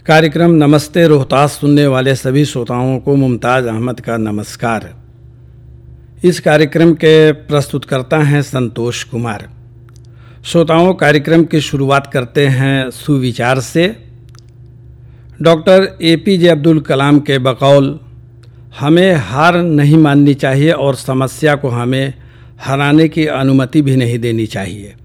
कार्यक्रम नमस्ते रोहतास सुनने वाले सभी श्रोताओं को मुमताज़ अहमद का नमस्कार। इस कार्यक्रम के प्रस्तुतकर्ता हैं संतोष कुमार। श्रोताओं, कार्यक्रम की शुरुआत करते हैं सुविचार से। डॉक्टर APJ अब्दुल कलाम के बकौल हमें हार नहीं माननी चाहिए और समस्या को हमें हराने की अनुमति भी नहीं देनी चाहिए।